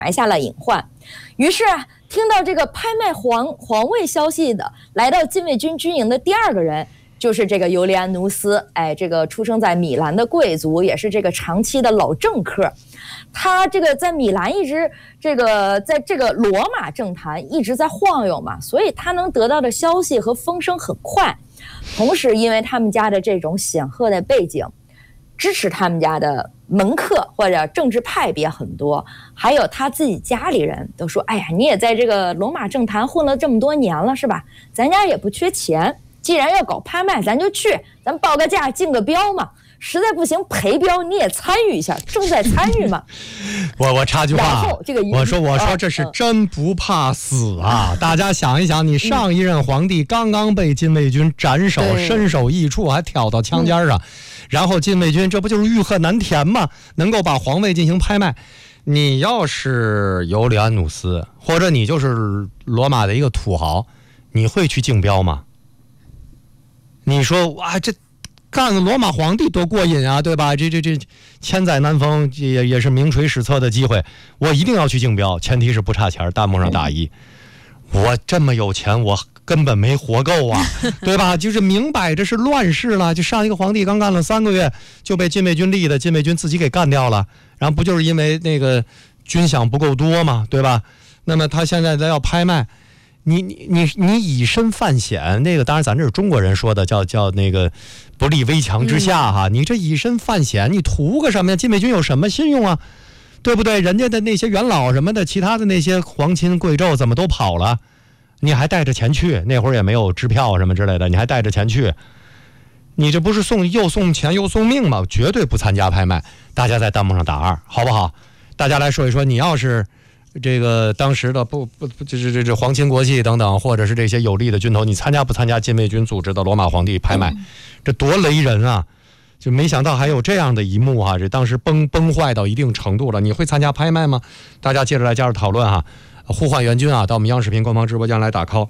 埋下了隐患。于是啊，听到这个拍卖皇位消息的，来到禁卫军军营的第二个人，就是这个尤利安努斯。这个出生在米兰的贵族，也是这个长期的老政客。他这个在米兰一直在这个罗马政坛一直在晃悠嘛，所以他能得到的消息和风声很快。同时，因为他们家的这种显赫的背景，支持他们家的门客或者政治派别很多，还有他自己家里人都说：“哎呀，你也在这个罗马政坛混了这么多年了，是吧？咱家也不缺钱，既然要搞拍卖，咱就去，咱报个价，竞个标嘛。实在不行赔标你也参与一下，重在参与嘛。” 我插句话，我说这是真不怕死啊！大家想一想，你上一任皇帝刚刚被禁卫军斩首，身首异处，还挑到枪尖上，然后禁卫军这不就是欲壑难填吗？能够把皇位进行拍卖。你要是尤利安努斯，或者你就是罗马的一个土豪，你会去竞标吗？你说哇，这干个罗马皇帝多过瘾啊，对吧？这千载难逢，也是名垂史册的机会，我一定要去竞标，前提是不差钱，弹幕上打一。我这么有钱，我根本没活够啊，对吧？就是明摆着是乱世了，就上一个皇帝刚干了3个月就被禁卫军立的，禁卫军自己给干掉了，然后不就是因为那个军饷不够多嘛，对吧？那么他现在要拍卖。你以身犯险，那个当然咱这是中国人说的，叫那个不立危墙之下哈。你这以身犯险，你图个什么呀？禁卫军有什么信用啊？对不对？人家的那些元老什么的，其他的那些皇亲贵胄怎么都跑了？你还带着钱去？那会儿也没有支票什么之类的，你还带着钱去？你这不是又送钱又送命吗？绝对不参加拍卖。大家在弹幕上打2，好不好？大家来说一说，你要是这个当时的就是这皇亲国戚等等，或者是这些有利的军头，你参加不参加禁卫军组织的罗马皇帝拍卖？这多雷人啊！就没想到还有这样的一幕啊！这当时崩坏到一定程度了，你会参加拍卖吗？大家接着来加入讨论哈！呼唤援军啊，到我们央视频官方直播间来打 call。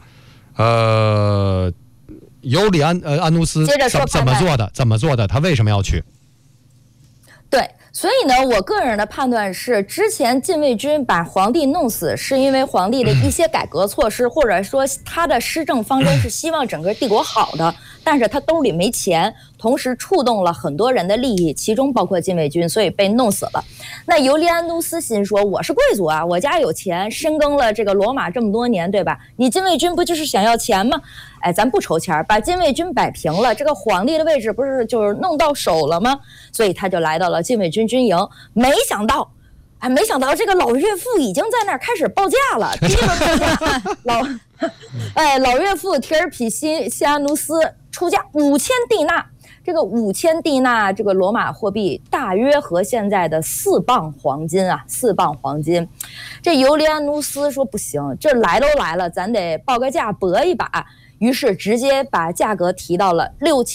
尤里安努斯怎么做的？他为什么要去？ 对。所以呢，我个人的判断是，之前禁卫军把皇帝弄死，是因为皇帝的一些改革措施，或者说他的施政方针是希望整个帝国好的，但是他兜里没钱，同时触动了很多人的利益，其中包括禁卫军，所以被弄死了。那尤利安努斯心说，我是贵族啊，我家有钱，深耕了这个罗马这么多年，对吧？你禁卫军不就是想要钱吗？咱不筹钱，把禁卫军摆平了，这个皇帝的位置不是就是弄到手了吗？所以他就来到了禁卫军军营，没想到这个老岳父已经在那儿开始报价了。第一轮报价，老岳父提尔皮西亚努斯出价5000蒂纳，这个5000蒂纳，这个罗马货币大约和现在的4磅黄金啊，4磅黄金。这尤利安努斯说不行，这来都来了，咱得报个价搏一把。于是直接把价格提到了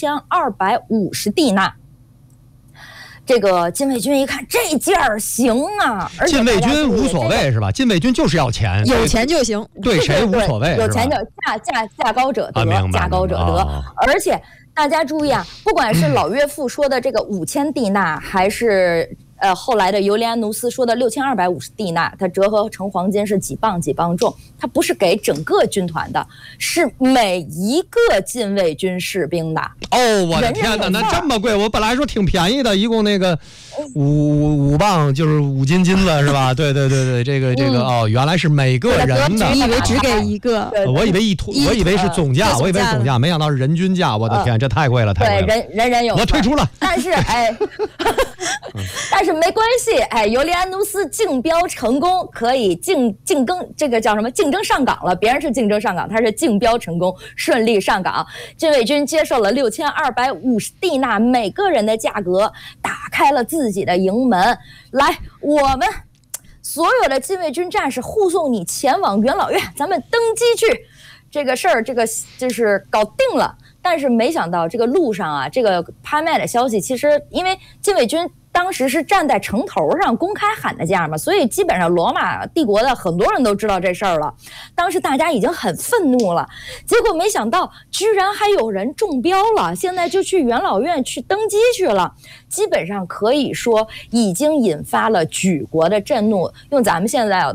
6250蒂纳。这个禁卫军一看这价儿行啊，而且禁卫军无所谓是吧？禁卫军就是要钱， 有钱就行， 对谁无所谓， 有钱就价高者得，价高者得。而且大家注意啊，不管是老岳父说的这个5000蒂纳，还是后来的尤利安努斯说的6250蒂纳，它折合成黄金是几磅重，它不是给整个军团的，是每一个禁卫军士兵的。 哦，我的天哪，那这么贵！我本来说挺便宜的，一共那个5磅就是5斤了是吧？对，这个哦，原来是每个人的。 你以为只给一个？ 我以为是总价，没想到是人均价。我的天，这太贵了，太贵了。 对，人有。 我退出了。 但是但是没关系，尤利安努斯竞标成功，可以竞争，这个叫什么？竞争上岗了。别人是竞争上岗，他是竞标成功，顺利上岗。禁卫军接受了6250蒂纳每个人的价格，打开了自己的营门。来，我们所有的禁卫军战士护送你前往元老院，咱们登基去。这个事儿，这个就是搞定了。但是没想到这个路上啊，这个拍卖的消息，其实因为禁卫军当时是站在城头上公开喊的价嘛，所以基本上罗马帝国的很多人都知道这事儿了。当时大家已经很愤怒了，结果没想到居然还有人中标了，现在就去元老院去登基去了。基本上可以说已经引发了举国的震怒，用咱们现在